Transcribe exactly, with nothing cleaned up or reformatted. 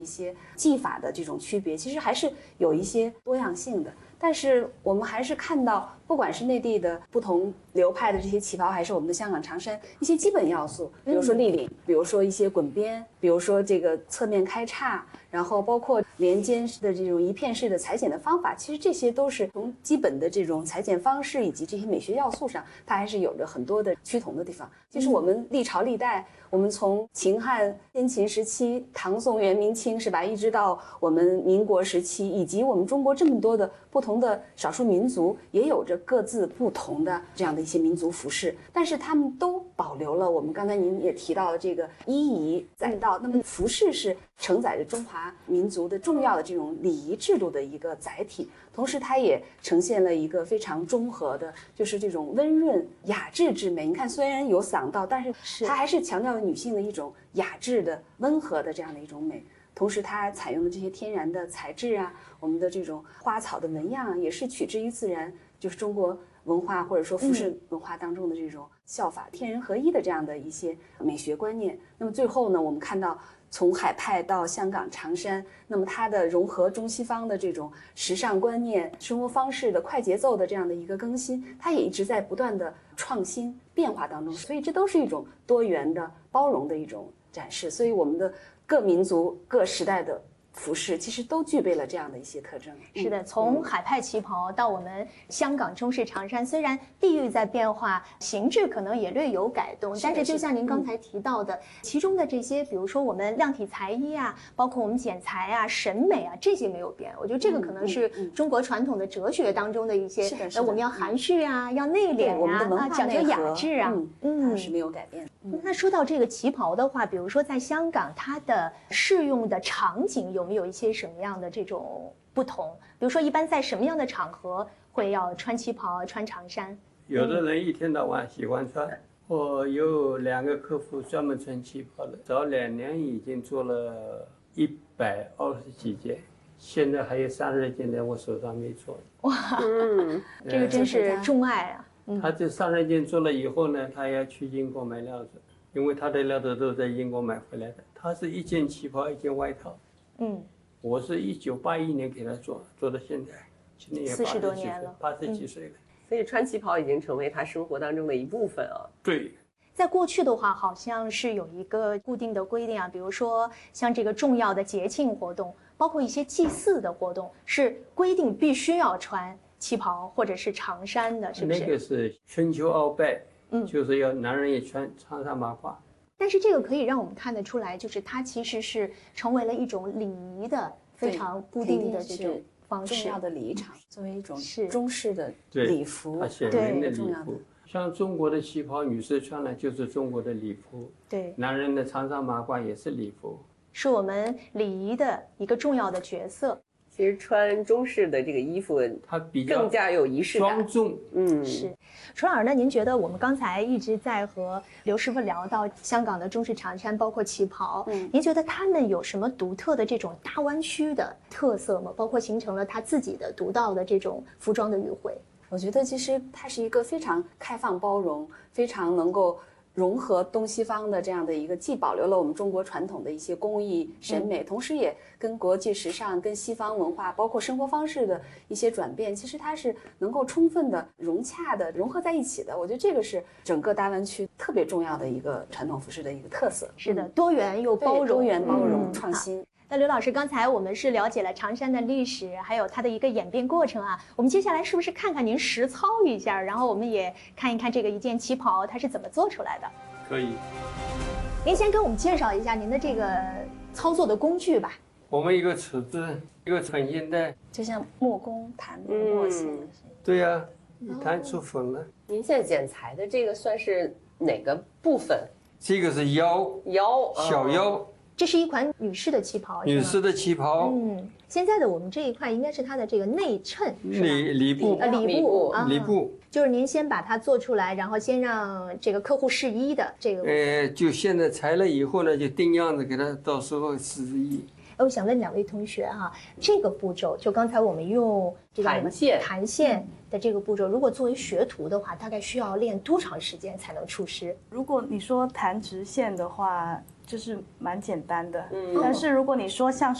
一些技法的这种区别，其实还是有一些多样性的。但是我们还是看到，不管是内地的不同流派的这些旗袍，还是我们的香港长衫，一些基本要素，比如说立领，比如说一些滚边，比如说这个侧面开叉，然后包括连肩的这种一片式的裁剪的方法，其实这些都是从基本的这种裁剪方式以及这些美学要素上，它还是有着很多的趋同的地方。其实我们历朝历代，我们从秦汉先秦时期、唐宋元明清是吧，一直到我们民国时期，以及我们中国这么多的不同的少数民族，也有着各自不同的这样的一些民族服饰，但是他们都保留了我们刚才您也提到的这个衣仪载道。那么服饰是承载着中华民族的重要的这种礼仪制度的一个载体，同时它也呈现了一个非常中和的，就是这种温润雅致之美。你看，虽然有嗓道，但是它还是强调了女性的一种雅致的、温和的这样的一种美。同时它采用的这些天然的材质啊，我们的这种花草的纹样也是取之于自然，就是中国文化或者说服饰文化当中的这种效法天人合一的这样的一些美学观念。那么最后呢，我们看到从海派到香港长衫，那么它的融合中西方的这种时尚观念、生活方式的快节奏的这样的一个更新，它也一直在不断的创新变化当中，所以这都是一种多元的包容的一种展示。所以我们的各民族各时代的服饰其实都具备了这样的一些特征。 是的，从海派旗袍到我们香港中式长衫，虽然地域在变化，形制可能也略有改动，但是就像您刚才提到的，其中的这些，比如说我们量体裁衣啊，包括我们剪裁啊、审美啊，这些没有变。我觉得这个可能是中国传统的哲学当中的一些， 是呃，我们要含蓄啊，要内敛我们的文啊， 化讲究雅致啊， 嗯，是没有改变。 那说到这个旗袍的话，比如说在香港，它的适用的场景有没有一些什么样的这种不同？比如说，一般在什么样的场合会要穿旗袍、穿长衫？ 有的人一天到晚喜欢穿。我有两个客户专门穿旗袍的，早两年已经做了一百二十几件，现在还有三十件在我手上没做。 哇，嗯，这个真是钟爱啊！ 他这三十件做了以后呢，他要去英国买料子，因为他的料子都是在英国买回来的。他是一件旗袍，一件外套。嗯，我是一九八一年给他做，做到现在，今年也四十多年了， 八十几岁了。 所以穿旗袍已经成为他生活当中的一部分啊。 对。 在过去的话，好像是有一个固定的规定啊，比如说像这个重要的节庆活动，包括一些祭祀的活动，是规定必须要穿旗袍或者是长衫的，是不是？ 那个是春秋鳌拜，嗯，就是要男人也穿长衫马褂。 但是这个可以让我们看得出来，就是它其实是成为了一种礼仪的非常固定的这种方式， 重要的礼仪场，作为一种中式的礼服， 它显明的礼服。像中国的旗袍，女士穿的就是中国的礼服， 对， 男人的长衫马褂也是礼服， 是我们礼仪的一个重要的角色。 其实穿中式的这个衣服， 它比较更加有仪式感， 庄重。 嗯， 是。楚老师呢？您觉得我们刚才一直在和刘师傅聊到香港的中式长衫，包括旗袍，嗯，您觉得他们有什么独特的这种大湾区的特色吗？包括形成了他自己的独到的这种服装的语汇？ 我觉得其实它是一个非常开放包容，非常能够融合东西方的这样的一个，既保留了我们中国传统的一些工艺审美，嗯、同时也跟国际时尚、跟西方文化，包括生活方式的一些转变，其实它是能够充分的融洽的融合在一起的。我觉得这个是整个大湾区特别重要的一个传统服饰的一个特色。 是的，多元又包容， 多元包容、嗯、创新。 那刘老师，刚才我们是了解了长衫的历史，还有它的一个演变过程啊。我们接下来是不是看看您实操一下，然后我们也看一看这个一件旗袍它是怎么做出来的？ 可以。 您先给我们介绍一下您的这个操作的工具吧。 我们一个尺子，一个成型带， 就像木工弹的墨型。 嗯、对呀、啊，一弹出粉了。哦、 您现在剪裁的这个算是哪个部分？ 这个是腰， 腰， 小腰。哦， 这是一款女士的旗袍， 女士的旗袍。 嗯，现在的我们这一块应该是它的这个内衬， 里里部， 呃，里部啊， 里部， 就是您先把它做出来，然后先让这个客户试衣的这个。 呃，就现在裁了以后呢，就定样子给他，到时候试衣。 我想问两位同学哈，这个步骤就刚才我们用这个弹线弹线的这个步骤，如果作为学徒的话，大概需要练多长时间才能出师？ 如果你说弹直线的话， 就是蛮简单的。 嗯但是如果你说像